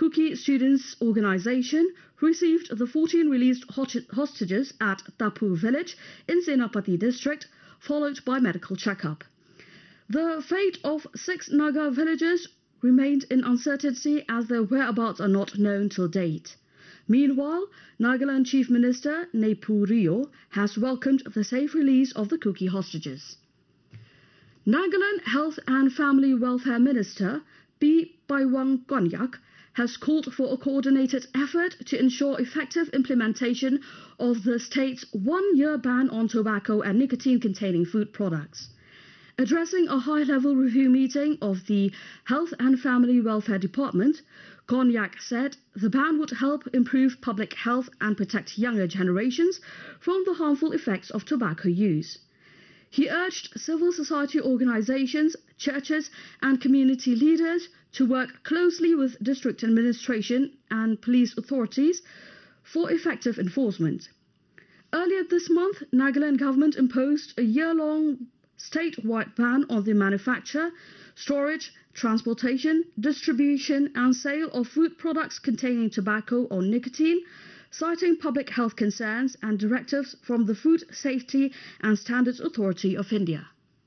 Kuki Students' Organisation received the 14 released hostages at Tapu village in Senapati district, followed by medical checkup. The fate of 6 Naga villagers remained in uncertainty as their whereabouts are not known till date. Meanwhile, Nagaland Chief Minister Neiphu Rio has welcomed the safe release of the Kuki hostages. Nagaland Health and Family Welfare Minister P. Paiwang Konyak has called for a coordinated effort to ensure effective implementation of the state's one-year ban on tobacco and nicotine-containing food products. Addressing a high-level review meeting of the Health and Family Welfare Department, Konyak said the ban would help improve public health and protect younger generations from the harmful effects of tobacco use. He urged civil society organizations, churches and community leaders to work closely with district administration and police authorities for effective enforcement. Earlier this month, Nagaland government imposed a year-long statewide ban on the manufacture, storage, transportation, distribution and sale of food products containing tobacco or nicotine, citing public health concerns and directives from the Food Safety and Standards Authority of India.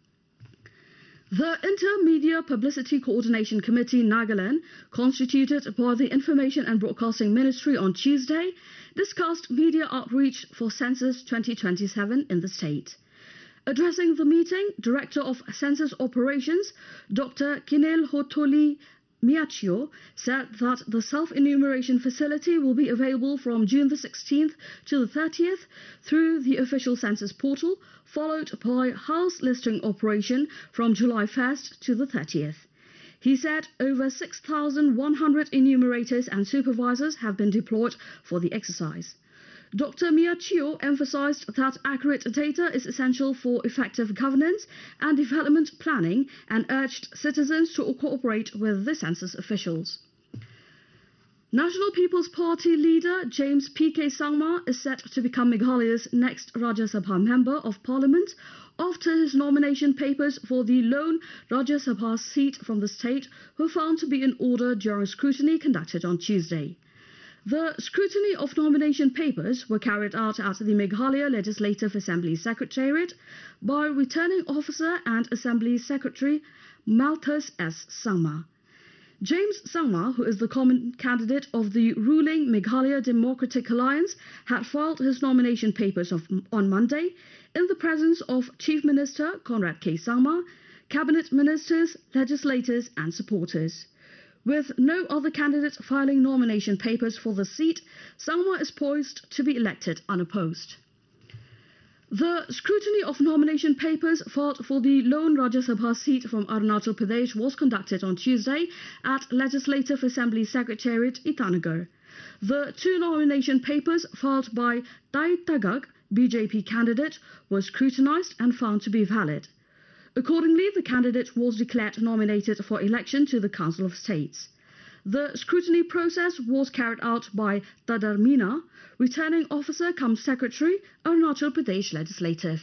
The Intermedia Publicity Coordination Committee Nagaland, constituted by the Information and Broadcasting Ministry on Tuesday, discussed media outreach for Census 2027 in the state. Addressing the meeting, Director of Census Operations, Dr. Kinel Hotoli Miachio, said that the self-enumeration facility will be available from June the 16th to the 30th through the official census portal, followed by house listing operation from July 1st to the 30th. He said over 6,100 enumerators and supervisors have been deployed for the exercise. Dr. Miachio emphasized that accurate data is essential for effective governance and development planning and urged citizens to cooperate with the census officials. National People's Party leader James P.K. Sangma is set to become Meghalaya's next Rajya Sabha member of Parliament after his nomination papers for the lone Rajya Sabha seat from the state were found to be in order during scrutiny conducted on Tuesday. The scrutiny of nomination papers were carried out at the Meghalaya Legislative Assembly Secretariat by Returning Officer and Assembly Secretary Malthus S. Sangma. James Sangma, who is the common candidate of the ruling Meghalaya Democratic Alliance, had filed his nomination papers on Monday in the presence of Chief Minister Conrad K. Sangma, Cabinet Ministers, legislators and supporters. With no other candidate filing nomination papers for the seat, Sangma is poised to be elected unopposed. The scrutiny of nomination papers filed for the lone Rajya Sabha seat from Arunachal Pradesh was conducted on Tuesday at Legislative Assembly Secretariat Itanagar. The 2 nomination papers filed by Tai Tagak, BJP candidate, were scrutinized and found to be valid. Accordingly, the candidate was declared nominated for election to the Council of States. The scrutiny process was carried out by Tadar Meena, Returning Officer cum Secretary, Arunachal Pradesh Legislative.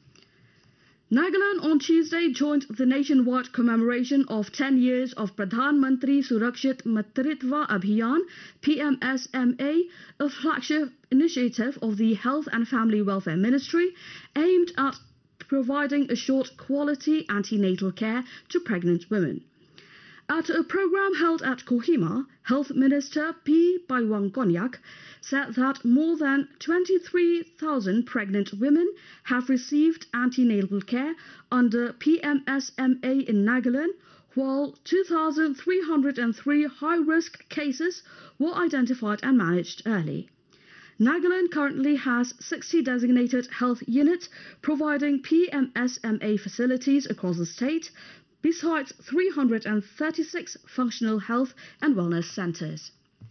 Nagaland on Tuesday joined the nationwide commemoration of 10 years of Pradhan Mantri Surakshit Matritva Abhiyan, PMSMA, a flagship initiative of the Health and Family Welfare Ministry aimed at providing assured quality antenatal care to pregnant women. At a program held at Kohima, Health Minister P. Paiwang Konyak said that more than 23,000 pregnant women have received antenatal care under PMSMA in Nagaland, while 2,303 high-risk cases were identified and managed early. Nagaland currently has 60 designated health units providing PMSMA facilities across the state, besides 336 functional health and wellness centers.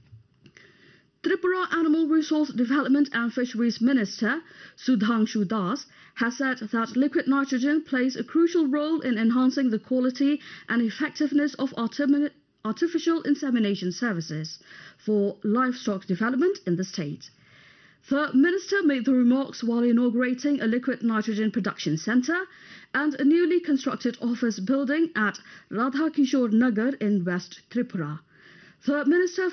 Tripura Animal Resource Development and Fisheries Minister Sudhanshu Das has said that liquid nitrogen plays a crucial role in enhancing the quality and effectiveness of artificial insemination services for livestock development in the state. The minister made the remarks while inaugurating a liquid nitrogen production centre and a newly constructed office building at Radha Kishore Nagar in West Tripura. The minister